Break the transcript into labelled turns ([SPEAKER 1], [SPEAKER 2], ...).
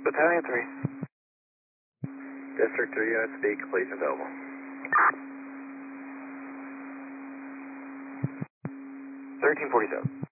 [SPEAKER 1] Battalion 3.
[SPEAKER 2] District 3 units be complete and available.
[SPEAKER 1] 1347.